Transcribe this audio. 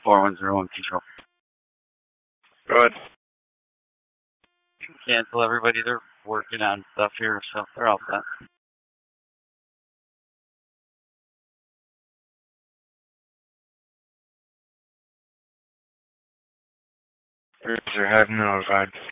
4101 control. Good. Cancel everybody. They're working on stuff here, so they're all set. User have notified.